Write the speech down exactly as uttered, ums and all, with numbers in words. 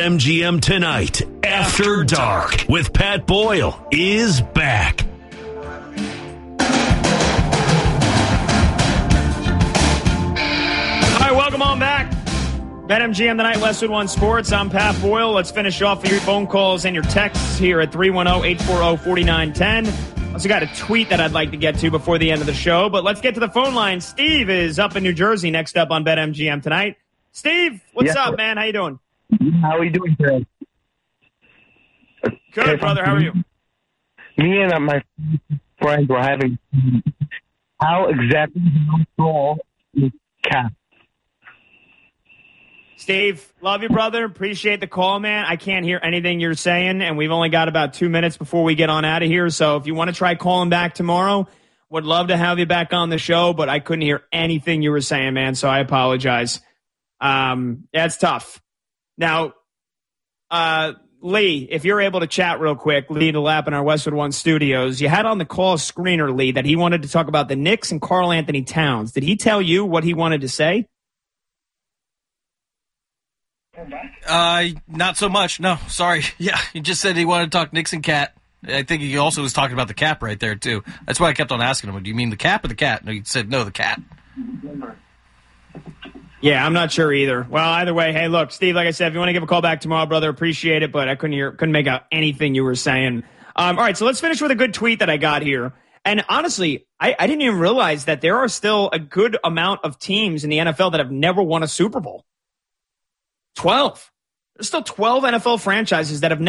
BetMGM Tonight, After Dark, with Pat Boyle, is back. All right, welcome on back. BetMGM Tonight, Westwood One Sports. I'm Pat Boyle. Let's finish off with your phone calls and your texts here at three one zero, eight four zero, four nine one zero. Also got a tweet that I'd like to get to before the end of the show, but let's get to the phone line. Steve is up in New Jersey next up on BetMGM Tonight. Steve, what's yes, up, sir. man? How you doing? How are you doing today? Good, okay, brother. How are you? Me and uh, my friends were having how exactly how tall is Cap? Steve, love you, brother. Appreciate the call, man. I can't hear anything you're saying, and we've only got about two minutes before we get on out of here. So if you want to try calling back tomorrow, would love to have you back on the show, but I couldn't hear anything you were saying, man, so I apologize. Um, that's tough. Now, uh, Lee, if you're able to chat real quick, Lee DeLapp in our Westwood One studios, you had on the call screener, Lee, that he wanted to talk about the Knicks and Karl Anthony Towns. Did he tell you what he wanted to say? Uh, not so much. No, sorry. Yeah, he just said he wanted to talk Knicks and Cat. I think he also was talking about the cap right there, too. That's why I kept on asking him, do you mean the cap or the cat? No, he said, no, the cat. Yeah, I'm not sure either. Well, either way, hey, look, Steve, like I said, if you want to give a call back tomorrow, brother, appreciate it, but I couldn't hear, couldn't make out anything you were saying. Um, all right, so let's finish with a good tweet that I got here. And honestly, I, I didn't even realize that there are still a good amount of teams in the N F L that have never won a Super Bowl. twelve. There's still twelve N F L franchises that have